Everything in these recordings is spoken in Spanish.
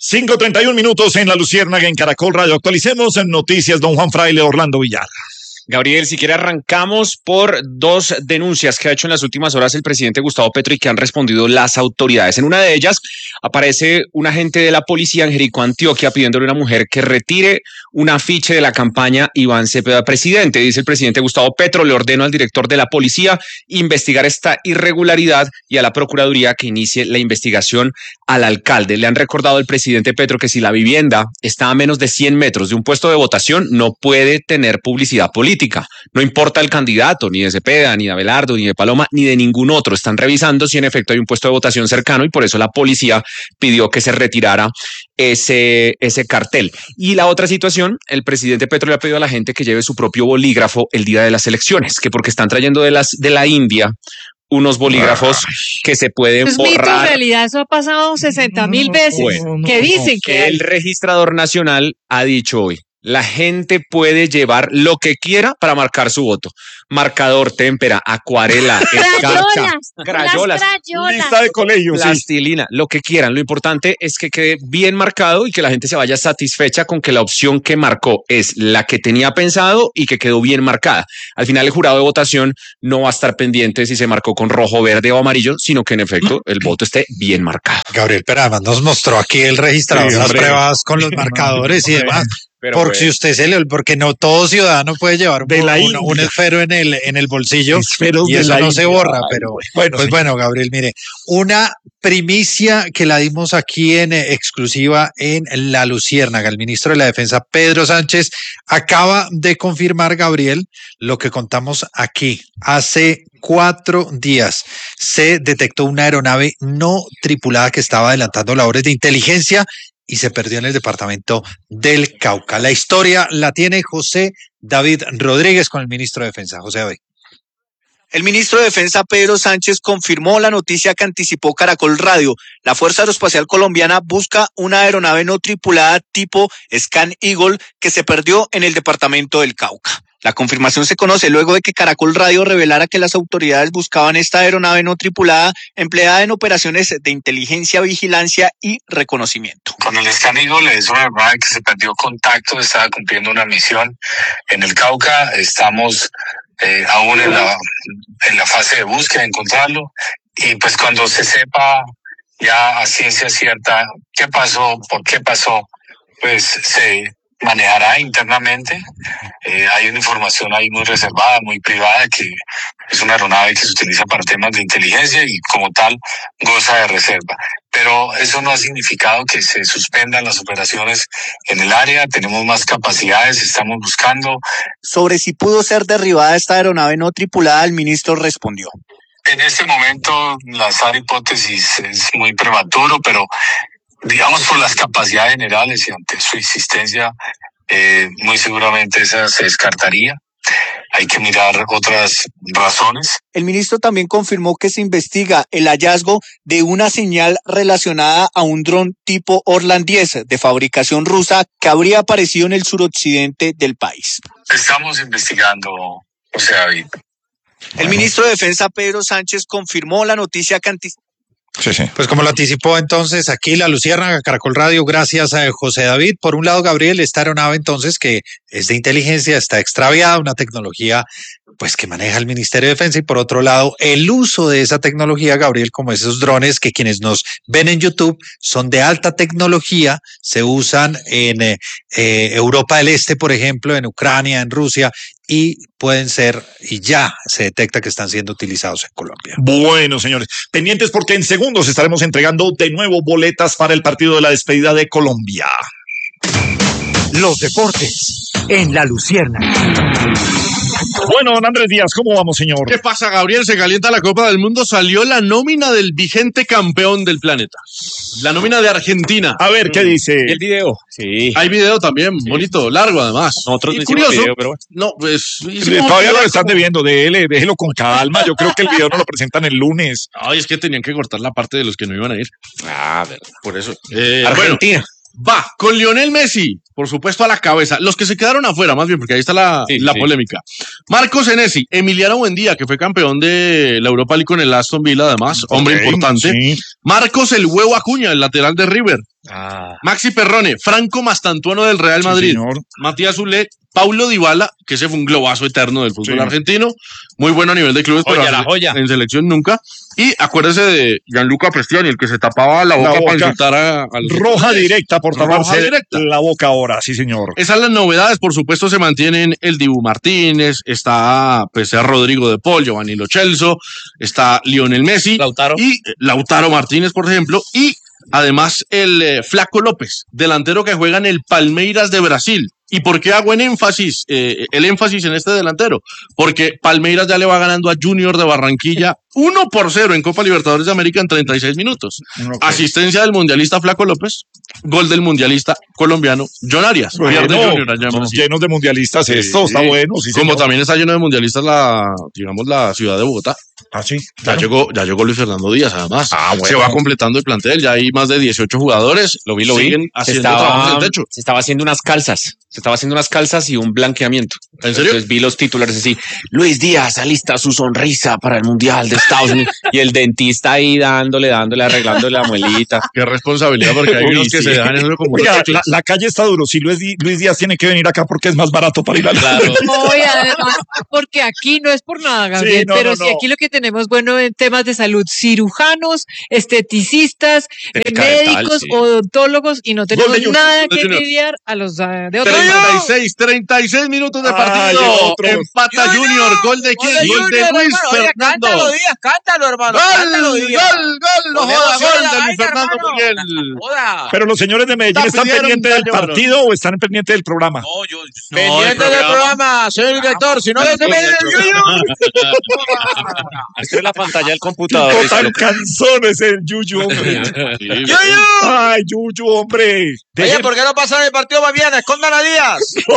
5:31 en La Luciérnaga, en Caracol Radio. Actualicemos en noticias, don Juan Fraile, Orlando Villar. Gabriel, si quiere arrancamos por dos denuncias que ha hecho en las últimas horas el presidente Gustavo Petro y que han respondido las autoridades. En una de ellas aparece un agente de la policía en Jericó, Antioquia, pidiéndole a una mujer que retire un afiche de la campaña Iván Cepeda presidente. Dice el presidente Gustavo Petro: le ordeno al director de la policía investigar esta irregularidad y a la Procuraduría que inicie la investigación al alcalde. Le han recordado al presidente Petro que si la vivienda está a menos de 100 metros de un puesto de votación, no puede tener publicidad política. No importa el candidato, ni de Cepeda, ni de Abelardo, ni de Paloma, ni de ningún otro. Están revisando si en efecto hay un puesto de votación cercano y por eso la policía pidió que se retirara ese cartel. Y la otra situación, el presidente Petro le ha pedido a la gente que lleve su propio bolígrafo el día de las elecciones, que porque están trayendo de la India unos bolígrafos que se pueden borrar. Es mito, en realidad eso ha pasado 60,000 veces. Bueno, que dicen que el registrador nacional ha dicho hoy: la gente puede llevar lo que quiera para marcar su voto. Marcador, témpera, acuarela, escarcha, crayolas, lista de colegio, plastilina, lo que quieran. Lo importante es que quede bien marcado y que la gente se vaya satisfecha con que la opción que marcó es la que tenía pensado y que quedó bien marcada. Al final el jurado de votación no va a estar pendiente si se marcó con rojo, verde o amarillo, sino que en efecto el voto esté bien marcado. Gabriel, pero además nos mostró aquí el registrador las pruebas con los marcadores y demás. Porque si usted porque no todo ciudadano puede llevar un esfero en el bolsillo y eso no se borra, pero bueno, Gabriel, mire, una primicia que la dimos aquí en exclusiva en La Luciérnaga. El ministro de la Defensa, Pedro Sánchez, acaba de confirmar, Gabriel, lo que contamos aquí. Hace 4 días se detectó una aeronave no tripulada que estaba adelantando labores de inteligencia y se perdió en el departamento del Cauca. La historia la tiene José David Rodríguez con el ministro de Defensa. José David. El ministro de Defensa, Pedro Sánchez, confirmó la noticia que anticipó Caracol Radio. La Fuerza Aeroespacial Colombiana busca una aeronave no tripulada tipo Scan Eagle que se perdió en el departamento del Cauca. La confirmación se conoce luego de que Caracol Radio revelara que las autoridades buscaban esta aeronave no tripulada empleada en operaciones de inteligencia, vigilancia y reconocimiento. Con el Scan Eagle es una aeronave que se perdió contacto, estaba cumpliendo una misión en el Cauca. Estamos aún en la fase de búsqueda, de encontrarlo, y pues cuando se sepa ya a ciencia cierta qué pasó, por qué pasó, pues se manejará internamente. Hay una información ahí muy reservada, muy privada, que es una aeronave que se utiliza para temas de inteligencia y como tal goza de reserva. Pero eso no ha significado que se suspendan las operaciones en el área. Tenemos más capacidades, estamos buscando. Sobre si pudo ser derribada esta aeronave no tripulada, el ministro respondió: en este momento lanzar hipótesis es muy prematuro, pero digamos por las capacidades generales y ante su existencia, muy seguramente esa se descartaría. Hay que mirar otras razones. El ministro también confirmó que se investiga el hallazgo de una señal relacionada a un dron tipo Orlan 10 de fabricación rusa que habría aparecido en el suroccidente del país. Estamos investigando, José David. El ministro de Defensa, Pedro Sánchez, confirmó la noticia que Sí. Pues como lo anticipó entonces aquí La Luciérnaga, Caracol Radio, gracias a José David. Por un lado, Gabriel, esta aeronave entonces que es de inteligencia, está extraviada, una tecnología pues que maneja el Ministerio de Defensa, y por otro lado, el uso de esa tecnología, Gabriel, como esos drones que quienes nos ven en YouTube son de alta tecnología, se usan en Europa del Este, por ejemplo, en Ucrania, en Rusia, y pueden ser, y ya se detecta que están siendo utilizados en Colombia. Bueno, señores, pendientes porque en segundos estaremos entregando de nuevo boletas para el partido de la despedida de Colombia. Los deportes en La Luciérnaga. Bueno, don Andrés Díaz, ¿cómo vamos, señor? ¿Qué pasa, Gabriel? Se calienta la Copa del Mundo. Salió la nómina del vigente campeón del planeta. La nómina de Argentina. A ver, ¿qué dice? ¿Y el video? Sí. Hay video también, sí. Bonito, largo además. Nosotros y curioso, video, pero bueno. No, pues... Todavía lo están debiendo, déjelo con calma. Yo creo que el video no lo presentan el lunes. Ay, es que tenían que cortar la parte de los que no iban a ir. Ah, verdad. Por eso. Argentina. Bueno, va, con Lionel Messi por supuesto, a la cabeza. Los que se quedaron afuera, más bien, porque ahí está la polémica. Marco Senesi, Emiliano Buendía, que fue campeón de la Europa League con el Aston Villa, además, hombre importante. Sí. Marcos el Huevo Acuña, el lateral de River. Maxi Perrone, Franco Mastantuono del Real Madrid. Matías Zulé, Paulo Dybala, que ese fue un globazo eterno del fútbol argentino, muy bueno a nivel de clubes, pero en selección nunca. Y acuérdese de Gianluca Prestiani, el que se tapaba la boca para insultar al roja directa por taparse la boca ahora, sí señor. Esas las novedades, por supuesto, se mantienen el Dibu Martínez, está Rodrigo de Paul, Giovanni Lo Celso, está Lionel Messi, Lautaro Martínez, por ejemplo, y además el Flaco López, delantero que juega en el Palmeiras de Brasil. ¿Y por qué hago el énfasis en este delantero? Porque Palmeiras ya le va ganando a Junior de Barranquilla 1-0 en Copa Libertadores de América en 36 minutos. Asistencia del mundialista Flaco López, gol del mundialista colombiano John Arias. Llenos de mundialistas esto, está bueno. Sí, como también está lleno de mundialistas la ciudad de Bogotá. Sí. Ya llegó Luis Fernando Díaz, además. Se va completando el plantel, ya hay más de 18 jugadores. Lo vi. Se estaba haciendo unas calzas y un blanqueamiento. ¿En serio? Entonces vi los titulares así: Luis Díaz alista su sonrisa para el Mundial de Estados Unidos. Y el dentista ahí dándole, arreglándole la muelita. Qué responsabilidad, porque hay unos que se dejan eso como... Oiga, la calle está duro. Si Luis Díaz tiene que venir acá porque es más barato para ir a la... Claro. Oye, además, porque aquí no es por nada, Gabriel, si aquí lo que tenemos bueno en temas de salud, cirujanos, esteticistas, médicos, odontólogos, y no tenemos nada que envidiar a los de otros. 36 minutos de partido. Empata Junior. ¿Gol de quién? Gol de Luis Fernando. Cántalo, hermano. Gol de Luis Fernando Miguel. Pero los señores de Medellín están pendientes del partido o están pendientes del programa. No, yo pendiente del programa, señor director. Si no les pendiente del Esto es la pantalla del computador. Tan cansón es el Yuyu, hombre. ¡Yuyu! Ay, Yuyu, hombre. Oye, ¿por qué no pasan el partido mañana? Escondan a Díaz.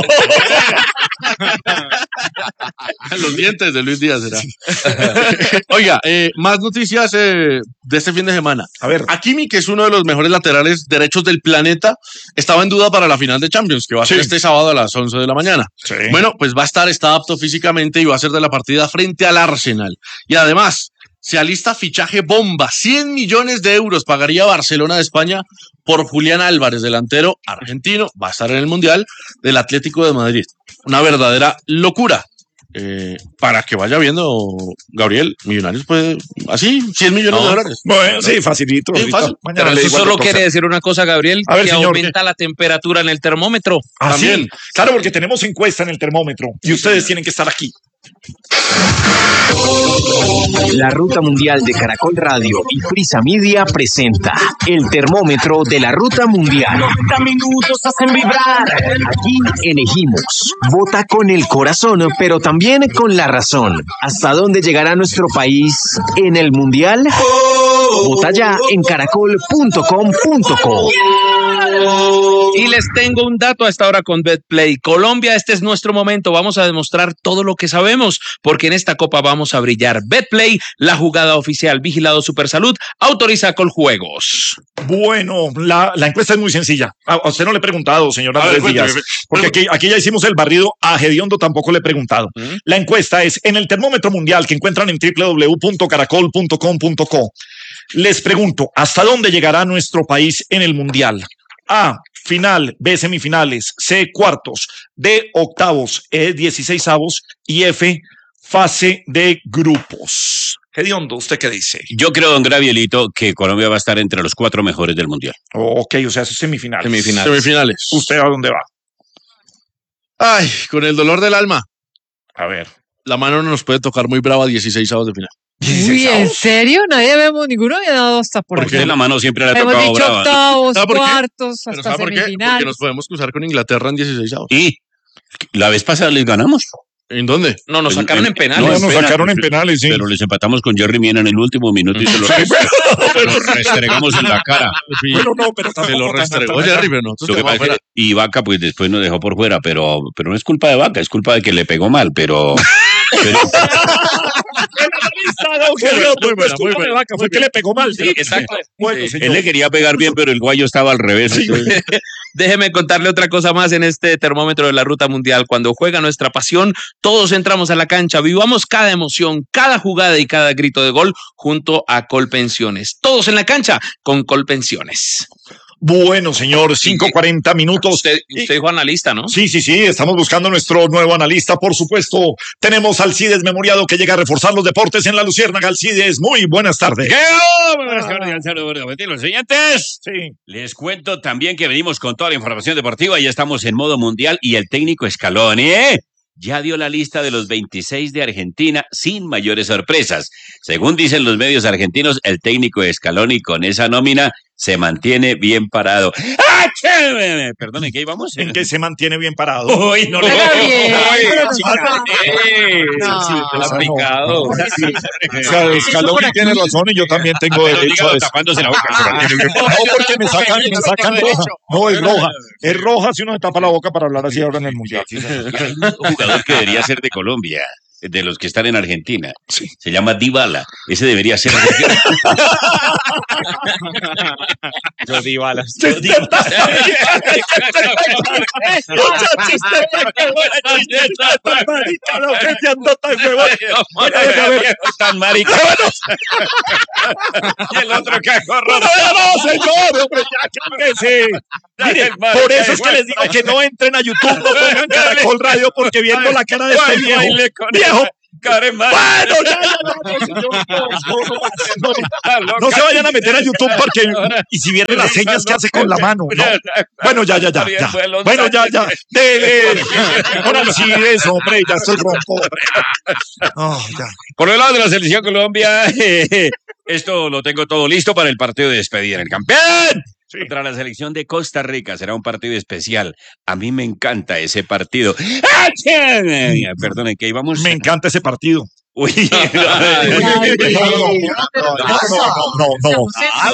Los dientes de Luis Díaz será. Oiga, más noticias de este fin de semana. A ver. Hakimi, que es uno de los mejores laterales derechos del planeta, estaba en duda para la final de Champions, que va a ser este sábado a las 11 de la mañana. Sí. Bueno, pues está apto físicamente y va a ser de la partida frente al Arsenal. Y además, se alista fichaje bomba. 100 millones de euros pagaría Barcelona de España por Julián Álvarez, delantero argentino. Va a estar en el Mundial del Atlético de Madrid. Una verdadera locura. Para que vaya viendo, Gabriel, Millonarios, pues, así, 100 millones de dólares. Bueno, sí, facilito. Sí, fácil. Pero eso solo quiere decir una cosa, Gabriel, a ver, que señor, aumenta la temperatura en el termómetro. También. Sí. Claro, porque tenemos encuesta en el termómetro y ustedes tienen que estar aquí. La Ruta Mundial de Caracol Radio y Prisa Media presenta el termómetro de la Ruta Mundial. 90 minutos hacen vibrar. Aquí elegimos. Vota con el corazón, pero también con la razón. ¿Hasta dónde llegará nuestro país en el Mundial? Vota ya en caracol.com.co. Y les tengo un dato a esta hora con Betplay. Colombia, este es nuestro momento. Vamos a demostrar todo lo que sabemos, porque en esta copa vamos a brillar. Betplay, la jugada oficial. Vigilado Supersalud, autoriza Coljuegos. Bueno, la encuesta es muy sencilla. A usted no le he preguntado, señor Andrés Díaz, porque aquí ya hicimos el barrido. A Gediondo tampoco le he preguntado. La encuesta es en el termómetro mundial que encuentran en www.caracol.com.co. Les pregunto, ¿hasta dónde llegará nuestro país en el mundial? A, final, B, semifinales, C, cuartos, D, octavos, E, 16avos y F, fase de grupos. Gediondo, ¿usted qué dice? Yo creo, don Gravielito, que Colombia va a estar entre los 4 mejores del mundial. Ok, o sea, es semifinales. Semifinales. ¿Usted a dónde va? Ay, con el dolor del alma. A ver. La mano no nos puede tocar muy brava 16avos de final. Uy, ¿en serio? Ninguno había dado hasta por aquí. Porque la mano siempre le ha tocado brava. Hemos dicho octavos, cuartos, hasta semifinales. Porque nos podemos cruzar con Inglaterra en 16avos. Y la vez pasada les ganamos. ¿En dónde? No, nos sacaron en penales. No, nos sacaron en penales, sí. Pero les empatamos con Jerry Mina en el último minuto y se lo restregamos en la cara. Bueno, no, pero se lo restregó Jerry, pero no. Y Vaca, pues después nos dejó por fuera, pero no es culpa de Vaca, es culpa de que le pegó mal, pero... Muy buena. Fue que le pegó mal. Sí, exacto. Bueno, él le quería pegar bien, pero el guayo estaba al revés. Sí. déjeme contarle otra cosa más en este termómetro de la Ruta Mundial. Cuando juega nuestra pasión, todos entramos a la cancha, vivamos cada emoción, cada jugada y cada grito de gol junto a Colpensiones. Todos en la cancha con Colpensiones. Bueno, señor, 5:40 minutos. Usted dijo analista, ¿no? Sí, estamos buscando nuestro nuevo analista, por supuesto. Tenemos a Alcides Memoriado, que llega a reforzar los deportes en la Luciérnaga. Alcides, muy buenas tardes. Muy buenas tardes, los oyentes. Sí. Les cuento también que venimos con toda la información deportiva. Ya estamos en modo mundial y el técnico Scaloni, ya dio la lista de los 26 de Argentina sin mayores sorpresas. Según dicen los medios argentinos, el técnico Scaloni con esa nómina se mantiene bien parado. ¡Ah, chévere! Perdón, ¿en qué íbamos? ¿En qué se mantiene bien parado? Uy, no le picado. Scaloni tiene razón y yo también tengo derecho a eso. Tapándose la boca. No, porque me sacan roja. No, es roja. Es roja si uno se tapa la boca para hablar así ahora en el Mundial. Hay un jugador que debería ser de Colombia, de los que están en Argentina. Sí. Se llama Dybala. Ese debería ser. Yo Dybala. Tan marica. Y el otro cajorro. No, señor, hombre, Miren, por eso es que les digo que no entren a YouTube, no pongan Caracol Radio, porque viendo la cara de este viejo. Bueno, no se vayan a meter a YouTube porque y si vieron las señas que hace con la mano, ¿no? Bueno, ya. Bueno, ya. Ahora sí, eso, hombre, ya estoy ronco. Ya. Por el lado de la selección Colombia, esto lo tengo todo listo para el partido de despedida en el campeón. Sí. Contra la selección de Costa Rica será un partido especial. A mí me encanta ese partido. Perdonen, ¿qué íbamos? Me encanta ese partido. Uy, no.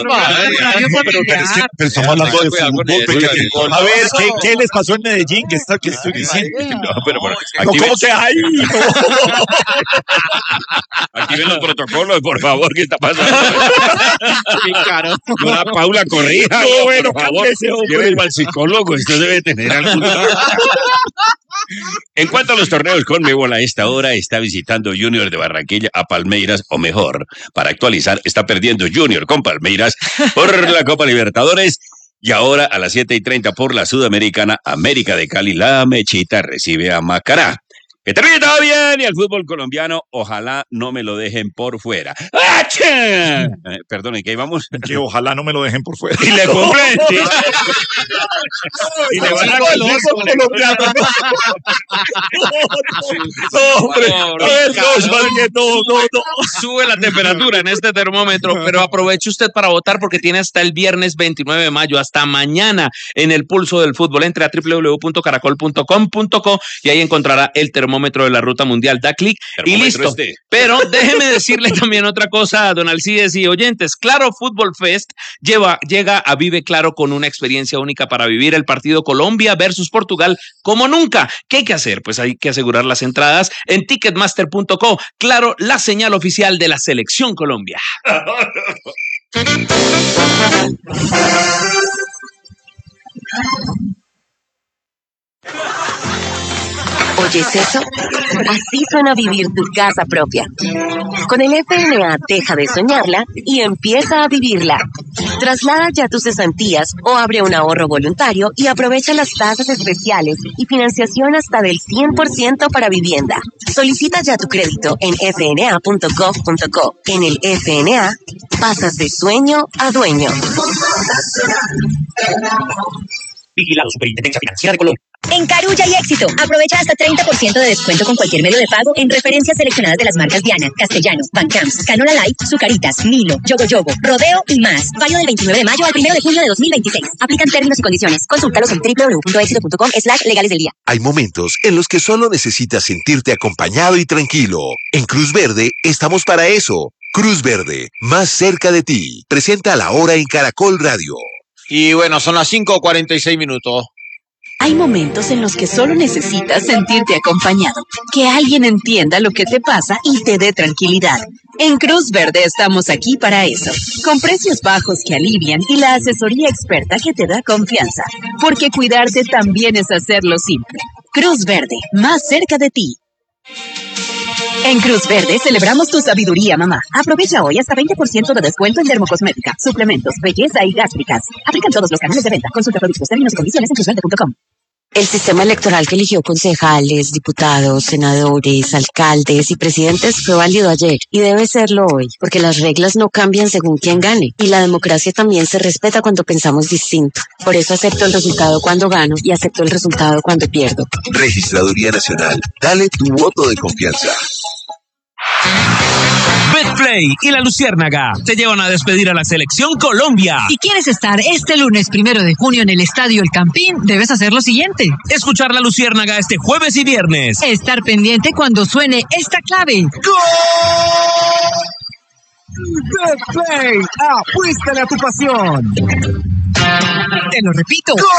Pero estamos hablando de fútbol. A ver, ¿qué les pasó en Medellín? ¿Qué estoy diciendo? ¿Cómo se hay? Activen los protocolos, por favor, ¿qué está pasando? No, Paula, corrija. No, bueno, por favor, lleven al psicólogo, esto debe tener algún... En cuanto a los torneos, Conmebol a esta hora está visitando Junior de Barranquilla a Palmeiras, o mejor, para actualizar, está perdiendo Junior con Palmeiras por la Copa Libertadores. Y ahora a las 7:30 por la Sudamericana, América de Cali, la Mechita recibe a Macará. Que termine todo bien y el fútbol colombiano, ojalá no me lo dejen por fuera. Perdonen, ¿qué íbamos? Que ojalá no me lo dejen por fuera. Y le cumplen. Y le van a colombiano. No. Sube la temperatura en este termómetro, pero aproveche usted para votar porque tiene hasta el viernes 29 de mayo, hasta mañana en el pulso del fútbol. Entre a www.caracol.com.co y ahí encontrará el termómetro de la Ruta Mundial. Da clic y listo. Pero déjeme decirle también otra cosa a don Alcides y oyentes. Claro Fútbol Fest llega a Vive Claro con una experiencia única para vivir el partido Colombia versus Portugal como nunca. ¿Qué hay que hacer? Pues hay que asegurar las entradas en ticketmaster.co. Claro, la señal oficial de la Selección Colombia. ¿Oyes eso? Así suena vivir tu casa propia. Con el FNA deja de soñarla y empieza a vivirla. Traslada ya tus cesantías o abre un ahorro voluntario y aprovecha las tasas especiales y financiación hasta del 100% para vivienda. Solicita ya tu crédito en fna.gov.co. En el FNA, pasas de sueño a dueño. Vigilado Superintendencia Financiera de Colombia. En Carulla hay éxito. Aprovecha hasta 30% de descuento con cualquier medio de pago en referencias seleccionadas de las marcas Diana, Castellano, Bancamps, Canola Light, Zucaritas, Milo, Yogo Yogo, Rodeo y más. Válido del 29 de mayo al 1 de junio de 2026. Aplican términos y condiciones. Consúltalos en www.exito.com/legales del día. Hay momentos en los que solo necesitas sentirte acompañado y tranquilo. En Cruz Verde estamos para eso. Cruz Verde, más cerca de ti. Presenta La Hora en Caracol Radio. Y bueno, son las 5:46 minutos. Hay momentos en los que solo necesitas sentirte acompañado, que alguien entienda lo que te pasa y te dé tranquilidad. En Cruz Verde estamos aquí para eso, con precios bajos que alivian y la asesoría experta que te da confianza, porque cuidarte también es hacerlo simple. Cruz Verde, más cerca de ti. En Cruz Verde celebramos tu sabiduría, mamá. Aprovecha hoy hasta 20% de descuento en dermocosmética, suplementos, belleza y gástricas. Aplican todos los canales de venta. Consulta productos, términos y condiciones en cruzverde.com. El sistema electoral que eligió concejales, diputados, senadores, alcaldes y presidentes fue válido ayer y debe serlo hoy, porque las reglas no cambian según quién gane y la democracia también se respeta cuando pensamos distinto. Por eso acepto el resultado cuando gano y acepto el resultado cuando pierdo. Registraduría Nacional, dale tu voto de confianza. Betplay y la Luciérnaga te llevan a despedir a la Selección Colombia. Si quieres estar este lunes 1 de junio en el Estadio El Campín, debes hacer lo siguiente: escuchar la Luciérnaga este jueves y viernes. Estar pendiente cuando suene esta clave. ¡Gol! Betplay, apuéstale a tu pasión. Te lo repito. ¡Gol!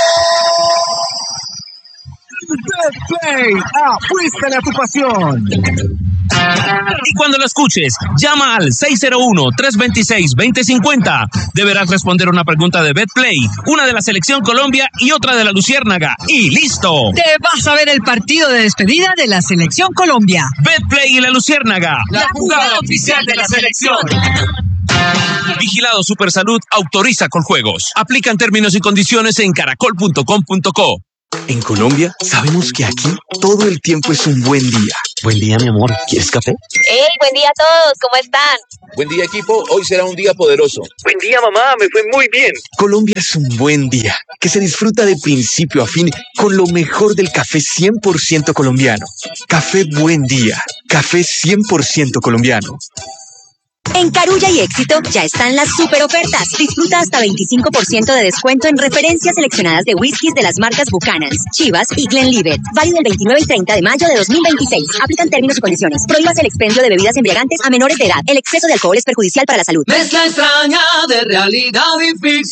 Betplay, apuéstale a tu pasión. Y cuando lo escuches, llama al 601-326-2050. Deberás responder una pregunta de Betplay, una de la Selección Colombia y otra de la Luciérnaga. ¡Y listo! Te vas a ver el partido de despedida de la Selección Colombia. Betplay y la Luciérnaga, la jugada oficial de la selección. Vigilado Supersalud autoriza Coljuegos. Aplican términos y condiciones en caracol.com.co. En Colombia, sabemos que aquí todo el tiempo es un buen día. Buen día, mi amor. ¿Quieres café? ¡Hey! Buen día a todos. ¿Cómo están? Buen día, equipo. Hoy será un día poderoso. Buen día, mamá. Me fue muy bien. Colombia es un buen día que se disfruta de principio a fin con lo mejor del café 100% colombiano. Café Buen Día. Café 100% colombiano. En Carulla y Éxito ya están las super ofertas. Disfruta hasta 25% de descuento en referencias seleccionadas de whiskies de las marcas Buchanan's, Chivas y Glenlivet. Válido el 29 y 30 de mayo de 2026. Aplican términos y condiciones. Prohíbas el expendio de bebidas embriagantes a menores de edad. El exceso de alcohol es perjudicial para la salud. Mezcla extraña de realidad y ficción.